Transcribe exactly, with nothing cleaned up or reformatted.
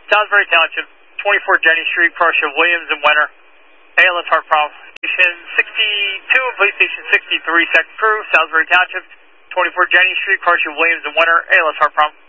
Salisbury Township, twenty-four Jenny Street, Prussia, Williams and Winter, A L S heart problem. Station sixty-two, police station sixty-three, second crew, Salisbury Township, twenty-four Jenny Street, Prussia, Williams and Winter, A L S heart problem.